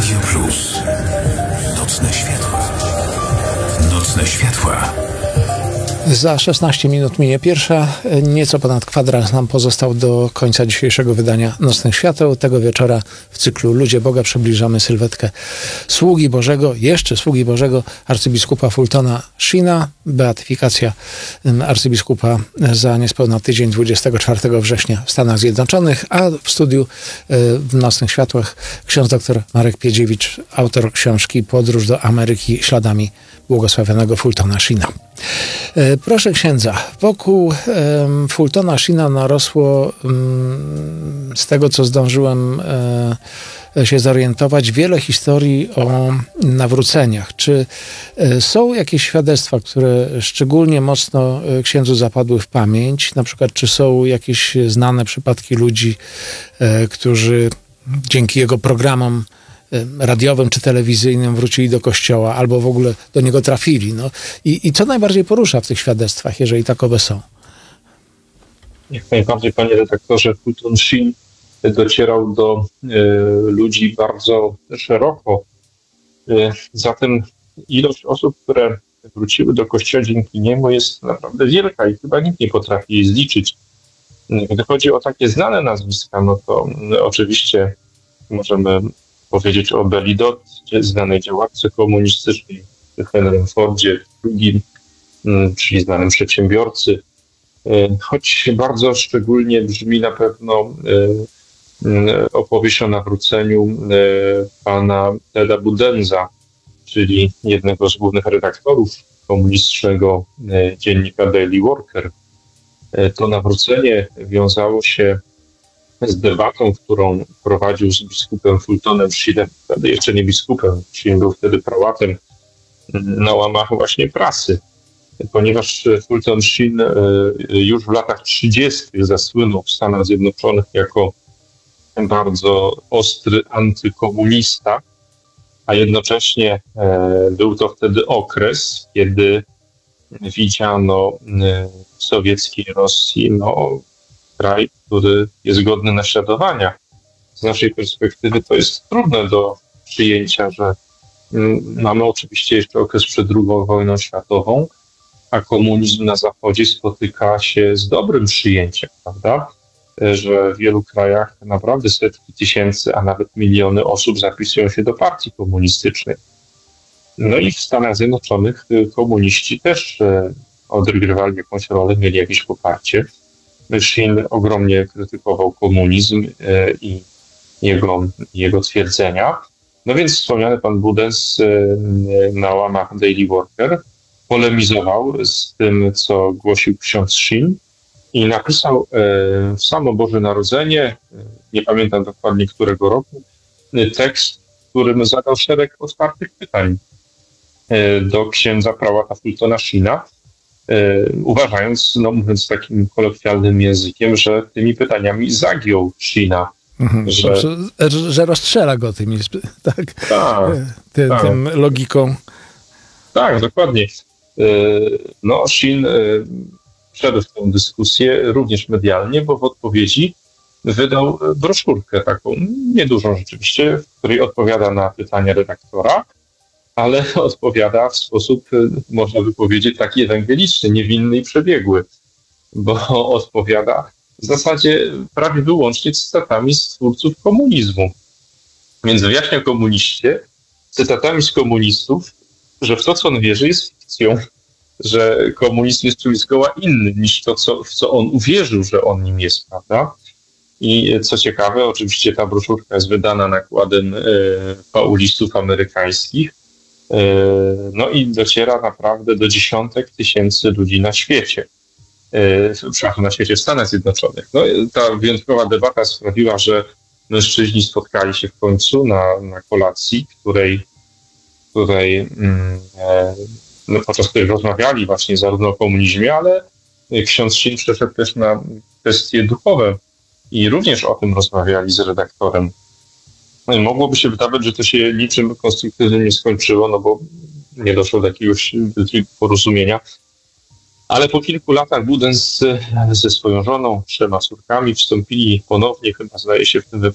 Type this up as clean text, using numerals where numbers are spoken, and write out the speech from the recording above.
Radio Plus. Nocne światła. Nocne światła. Za 16 minut minie pierwsza. Nieco ponad kwadrans nam pozostał do końca dzisiejszego wydania Nocnych Świateł. Tego wieczora w cyklu Ludzie Boga przybliżamy sylwetkę sługi Bożego, jeszcze sługi Bożego, arcybiskupa Fultona Sheena. Beatyfikacja arcybiskupa za niespełna tydzień, 24 września w Stanach Zjednoczonych, a w studiu w Nocnych Światłach ksiądz dr Marek Piedziewicz, autor książki Podróż do Ameryki śladami błogosławionego Fultona Sheena. Proszę księdza, wokół Fultona Sheena narosło, z tego co zdążyłem się zorientować, wiele historii o nawróceniach. Czy są jakieś świadectwa, które szczególnie mocno księdzu zapadły w pamięć? Na przykład, czy są jakieś znane przypadki ludzi, którzy dzięki jego programom radiowym czy telewizyjnym wrócili do kościoła, albo w ogóle do niego trafili? No. I co najbardziej porusza w tych świadectwach, jeżeli takowe są? Jak najbardziej, panie redaktorze, Fulton Sheen docierał do ludzi bardzo szeroko. Zatem ilość osób, które wróciły do kościoła dzięki niemu, jest naprawdę wielka i chyba nikt nie potrafi jej zliczyć. Gdy chodzi o takie znane nazwiska, no to oczywiście możemy powiedzieć o Belli Dodd, znanej działaczce komunistycznej, Henrym Fordzie II, czyli znanym przedsiębiorcy. Choć bardzo szczególnie brzmi na pewno opowieść o nawróceniu pana Teda Budenza, czyli jednego z głównych redaktorów komunistycznego dziennika Daily Worker. To nawrócenie wiązało się z debatą, którą prowadził z biskupem Fultonem Sheenem, wtedy jeszcze nie biskupem, Sheen był wtedy prałatem, na łamach właśnie prasy. Ponieważ Fulton Sheen już w latach 30. zasłynął w Stanach Zjednoczonych jako bardzo ostry antykomunista, a jednocześnie był to wtedy okres, kiedy widziano w sowieckiej Rosji kraj, który jest godny naśladowania. Z naszej perspektywy to jest trudne do przyjęcia, że mamy oczywiście jeszcze okres przed II wojną światową, a komunizm na Zachodzie spotyka się z dobrym przyjęciem, prawda? Że w wielu krajach naprawdę setki tysięcy, a nawet miliony osób zapisują się do partii komunistycznej. No i w Stanach Zjednoczonych komuniści też odgrywali jakąś rolę, mieli jakieś poparcie. Sheen ogromnie krytykował komunizm i jego twierdzenia. No więc wspomniany pan Budenz na łamach Daily Worker polemizował z tym, co głosił ksiądz Sheen i napisał w samo Boże Narodzenie, nie pamiętam dokładnie którego roku, tekst, w którym zadał szereg otwartych pytań do księdza prałata Fultona Sheena, uważając, mówiąc takim kolokwialnym językiem, że tymi pytaniami zagiął Sheena. Że rozstrzela go tymi, tym logiką. Tak, dokładnie. Sheen wszedł w tę dyskusję również medialnie, bo w odpowiedzi wydał broszurkę taką, niedużą rzeczywiście, w której odpowiada na pytania redaktora, ale odpowiada w sposób, można by powiedzieć, taki ewangeliczny, niewinny i przebiegły, bo odpowiada w zasadzie prawie wyłącznie cytatami z twórców komunizmu. Więc wyjaśnia komuniście cytatami z komunistów, że w to, co on wierzy, jest fikcją, że komunizm jest czymś zgoła innym niż to, w co on uwierzył, że on nim jest, prawda? I co ciekawe, oczywiście ta broszurka jest wydana nakładem paulistów amerykańskich, i dociera naprawdę do dziesiątek tysięcy ludzi na świecie. Na świecie w Stanach Zjednoczonych. Ta wyjątkowa debata sprawiła, że mężczyźni spotkali się w końcu na kolacji, podczas której rozmawiali właśnie zarówno o komunizmie, ale ksiądz Sheen przeszedł też na kwestie duchowe i również o tym rozmawiali z redaktorem. Mogłoby się wydawać, że to się niczym konstruktywnym nie skończyło, bo nie doszło do jakiegoś porozumienia. Ale po kilku latach Budenz ze swoją żoną, 3 córkami wstąpili ponownie, chyba zdaje się w tym wypadku